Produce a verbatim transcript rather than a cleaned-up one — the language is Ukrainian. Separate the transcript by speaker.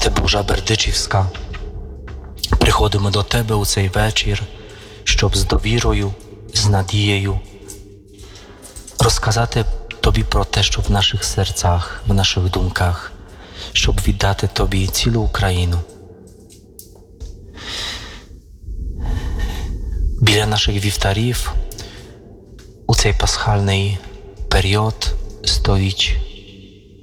Speaker 1: Мати Божа Бердичівська, приходимо до Тебе у цей вечір, щоб з довірою, з надією розказати Тобі про те, що в наших серцях, в наших думках, щоб віддати Тобі цілу Україну. Біля наших вівтарів у цей пасхальний період стоїть